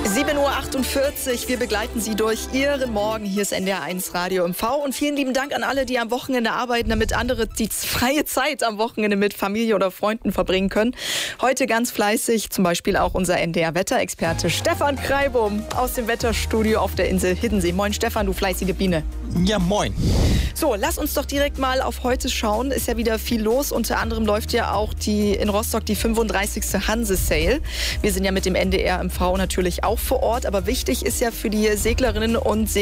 7:48 Uhr, wir begleiten Sie durch Ihren Morgen. Hier ist NDR1 Radio MV und vielen lieben Dank an alle, die am Wochenende arbeiten, damit andere die freie Zeit am Wochenende mit Familie oder Freunden verbringen können. Heute ganz fleißig, zum Beispiel auch unser NDR-Wetterexperte Stefan Kreibum aus dem Wetterstudio auf der Insel Hiddensee. Moin Stefan, du fleißige Biene. Ja, moin. So, lass uns doch direkt mal auf heute schauen. Ist ja wieder viel los. Unter anderem läuft ja auch in Rostock die 35. Hanse-Sail. Wir sind ja mit dem NDR MV natürlich auch vor Ort. Aber wichtig ist ja für die Seglerinnen und Segler,